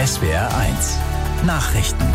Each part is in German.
SWR1 Nachrichten.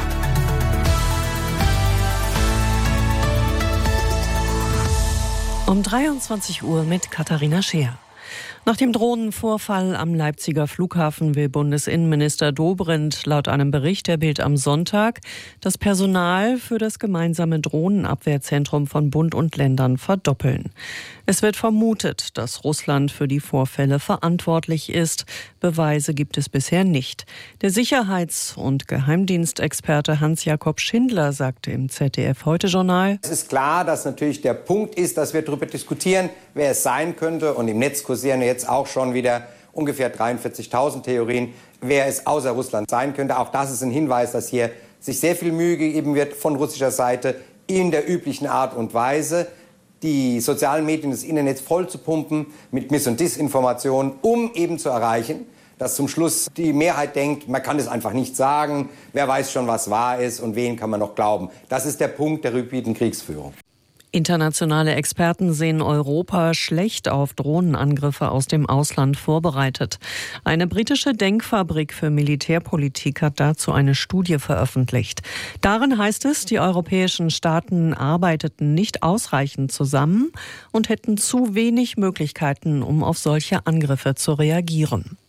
Um 23 Uhr mit Katharina Scheer. Nach dem Drohnenvorfall am Leipziger Flughafen will Bundesinnenminister Dobrindt laut einem Bericht der Bild am Sonntag das Personal für das gemeinsame Drohnenabwehrzentrum von Bund und Ländern verdoppeln. Es wird vermutet, dass Russland für die Vorfälle verantwortlich ist. Beweise gibt es bisher nicht. Der Sicherheits- und Geheimdienstexperte Hans-Jakob Schindler sagte im ZDF-Heute-Journal: Es ist klar, dass natürlich der Punkt ist, dass wir darüber diskutieren, wer es sein könnte. Und im Netz kursieren jetzt auch schon wieder ungefähr 43.000 Theorien, wer es außer Russland sein könnte. Auch das ist ein Hinweis, dass hier sich sehr viel Mühe gegeben wird von russischer Seite in der üblichen Art und Weise, die sozialen Medien des Internets voll zu pumpen mit Miss- und Disinformationen, um eben zu erreichen, dass zum Schluss die Mehrheit denkt, man kann es einfach nicht sagen, wer weiß schon, was wahr ist und wen kann man noch glauben. Das ist der Punkt der hybriden Kriegsführung. Internationale Experten sehen Europa schlecht auf Drohnenangriffe aus dem Ausland vorbereitet. Eine britische Denkfabrik für Militärpolitik hat dazu eine Studie veröffentlicht. Darin heißt es, die europäischen Staaten arbeiteten nicht ausreichend zusammen und hätten zu wenig Möglichkeiten, um auf solche Angriffe zu reagieren.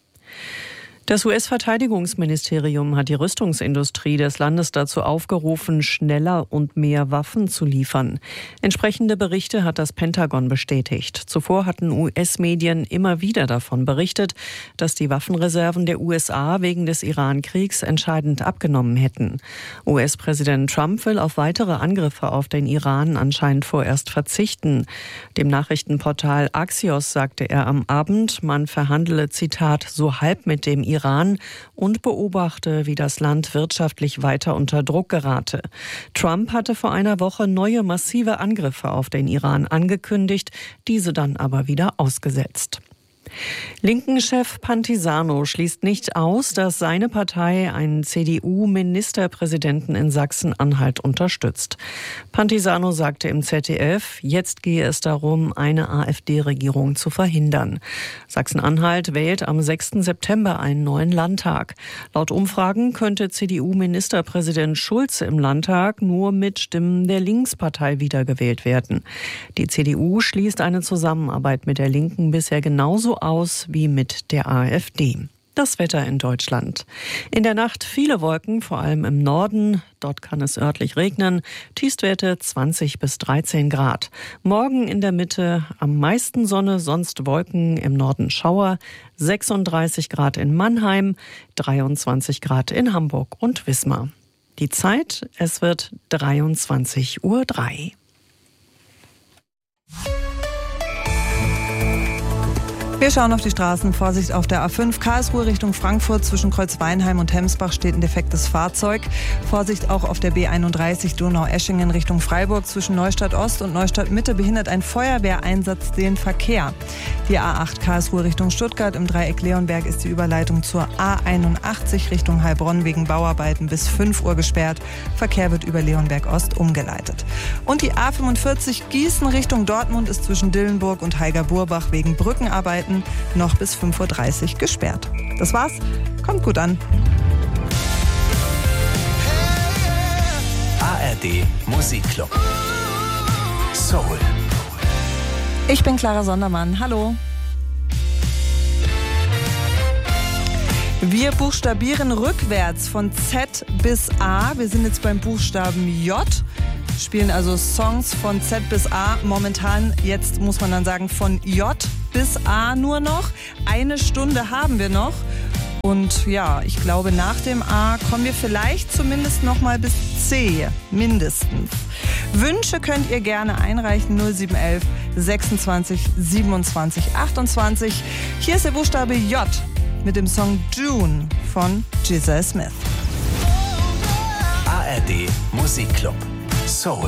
Das US-Verteidigungsministerium hat die Rüstungsindustrie des Landes dazu aufgerufen, schneller und mehr Waffen zu liefern. Entsprechende Berichte hat das Pentagon bestätigt. Zuvor hatten US-Medien immer wieder davon berichtet, dass die Waffenreserven der USA wegen des Iran-Kriegs entscheidend abgenommen hätten. US-Präsident Trump will auf weitere Angriffe auf den Iran anscheinend vorerst verzichten. Dem Nachrichtenportal Axios sagte er am Abend, man verhandele, Zitat, so halb mit dem Iran und beobachte, wie das Land wirtschaftlich weiter unter Druck gerate. Trump hatte vor einer Woche neue massive Angriffe auf den Iran angekündigt, diese dann aber wieder ausgesetzt. Linken-Chef Pantisano schließt nicht aus, dass seine Partei einen CDU-Ministerpräsidenten in Sachsen-Anhalt unterstützt. Pantisano sagte im ZDF, jetzt gehe es darum, eine AfD-Regierung zu verhindern. Sachsen-Anhalt wählt am 6. September einen neuen Landtag. Laut Umfragen könnte CDU-Ministerpräsident Schulze im Landtag nur mit Stimmen der Linkspartei wiedergewählt werden. Die CDU schließt eine Zusammenarbeit mit der Linken bisher genauso aus wie mit der AfD. Das Wetter in Deutschland. In der Nacht viele Wolken, vor allem im Norden. Dort kann es örtlich regnen. Tiefstwerte 20 bis 13 Grad. Morgen in der Mitte am meisten Sonne, sonst Wolken, im Norden Schauer. 36 Grad in Mannheim, 23 Grad in Hamburg und Wismar. Die Zeit, es wird 23:03 Uhr. Wir schauen auf die Straßen. Vorsicht auf der A5 Karlsruhe Richtung Frankfurt. Zwischen Kreuzweinheim und Hemsbach steht ein defektes Fahrzeug. Vorsicht auch auf der B31 Donau-Eschingen Richtung Freiburg. Zwischen Neustadt Ost und Neustadt Mitte behindert ein Feuerwehreinsatz den Verkehr. Die A8 Karlsruhe Richtung Stuttgart. Im Dreieck Leonberg ist die Überleitung zur A81 Richtung Heilbronn wegen Bauarbeiten bis 5 Uhr gesperrt. Verkehr wird über Leonberg Ost umgeleitet. Und die A45 Gießen Richtung Dortmund ist zwischen Dillenburg und Heiger-Burbach wegen Brückenarbeiten noch bis 5:30 Uhr gesperrt. Das war's. Kommt gut an. ARD Musikclub. Soul. Ich bin Clara Sondermann. Hallo. Wir buchstabieren rückwärts von Z bis A. Wir sind jetzt beim Buchstaben J. Spielen also Songs von Z bis A. Momentan, jetzt muss man dann sagen, von J bis A nur noch. Eine Stunde haben wir noch. Und ja, ich glaube, nach dem A kommen wir vielleicht zumindest noch mal bis C, mindestens. Wünsche könnt ihr gerne einreichen, 0711 26 27 28. Hier ist der Buchstabe J mit dem Song June von Jizza Smith. ARD Musikclub. Soul.